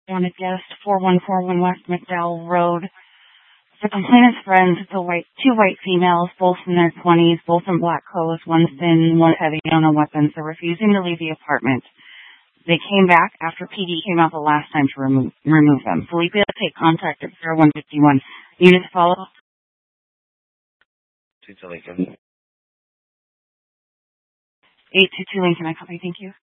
Wanted guest 4141 West McDowell Road. The complainant's friends, two white females, both in their 20s, both in black clothes, one thin, one heavy on the weapons. They're refusing to leave the apartment. They came back after PD came out the last time to remove them. Felipe, take contact at 0151. Units follow. 822 Lincoln, I copy, thank you.